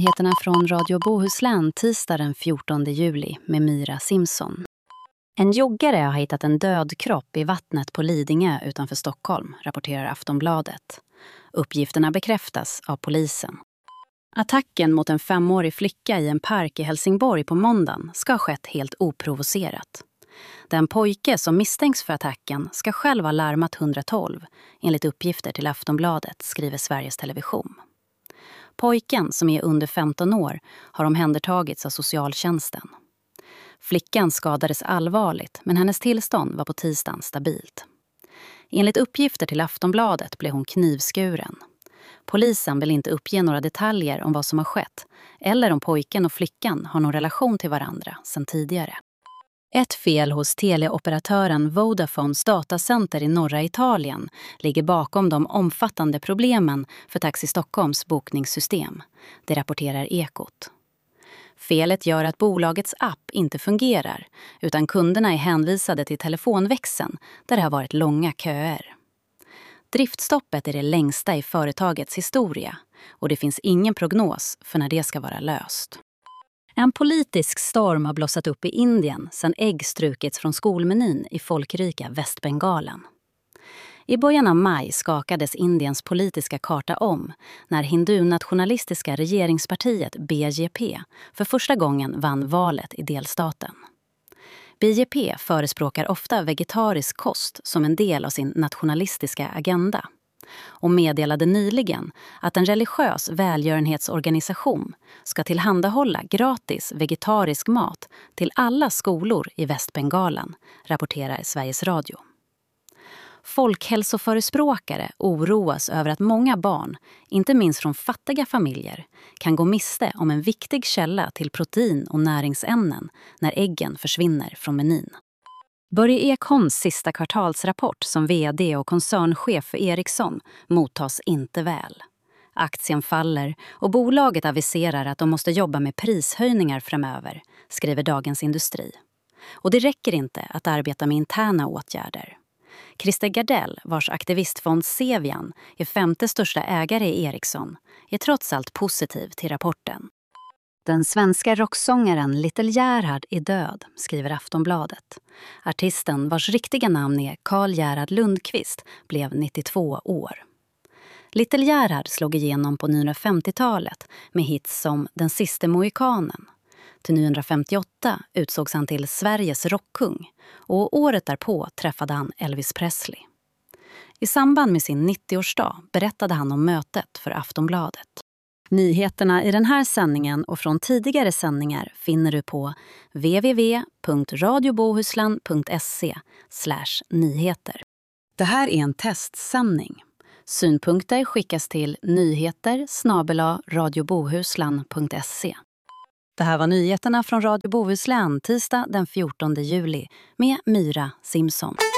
Nyheterna från Radio Bohuslän tisdag den 14 juli med Myra Simson. En joggare har hittat en död kropp i vattnet på Lidingö utanför Stockholm, rapporterar Aftonbladet. Uppgifterna bekräftas av polisen. Attacken mot en 5-årig flicka i en park i Helsingborg på måndagen ska ha skett helt oprovocerat. Den pojke som misstänks för attacken ska själv ha larmat 112, enligt uppgifter till Aftonbladet, skriver Sveriges Television. Pojken, som är under 15 år, har omhändertagits av socialtjänsten. Flickan skadades allvarligt, men hennes tillstånd var på tisdagen stabilt. Enligt uppgifter till Aftonbladet blev hon knivskuren. Polisen vill inte uppge några detaljer om vad som har skett, eller om pojken och flickan har någon relation till varandra sedan tidigare. Ett fel hos teleoperatören Vodafones datacenter i norra Italien ligger bakom de omfattande problemen för Taxi Stockholms bokningssystem. Det rapporterar Ekot. Felet gör att bolagets app inte fungerar, utan kunderna är hänvisade till telefonväxeln där det har varit långa köer. Driftstoppet är det längsta i företagets historia och det finns ingen prognos för när det ska vara löst. En politisk storm har blossat upp i Indien sedan ägg strukits från skolmenyn i folkrika Västbengalen. I början av maj skakades Indiens politiska karta om när hindunationalistiska regeringspartiet BJP för första gången vann valet i delstaten. BJP förespråkar ofta vegetarisk kost som en del av sin nationalistiska agenda och meddelade nyligen att en religiös välgörenhetsorganisation ska tillhandahålla gratis vegetarisk mat till alla skolor i Västbengalen, rapporterar Sveriges Radio. Folkhälsoförespråkare oroas över att många barn, inte minst från fattiga familjer, kan gå miste om en viktig källa till protein och näringsämnen när äggen försvinner från menyn. Börje Ekholms sista kvartalsrapport som vd och koncernchef för Ericsson mottas inte väl. Aktien faller och bolaget aviserar att de måste jobba med prishöjningar framöver, skriver Dagens Industri. Och det räcker inte att arbeta med interna åtgärder. Christer Gardell, vars aktivistfond Sevian är 5:e största ägare i Ericsson, är trots allt positiv till rapporten. Den svenska rocksångaren Little Gerhard är död, skriver Aftonbladet. Artisten, vars riktiga namn är Carl Gerhard Lundqvist, blev 92 år. Little Gerhard slog igenom på 1950-talet med hits som Den sista mohikanen. Till 1958 utsågs han till Sveriges rockkung och året därpå träffade han Elvis Presley. I samband med sin 90-årsdag berättade han om mötet för Aftonbladet. Nyheterna i den här sändningen och från tidigare sändningar finner du på www.radiobohuslan.se/nyheter. Det här är en testsändning. Synpunkter skickas till nyheter@radiobohuslan.se. Det här var nyheterna från Radio Bohuslän tisdag den 14 juli med Myra Simson.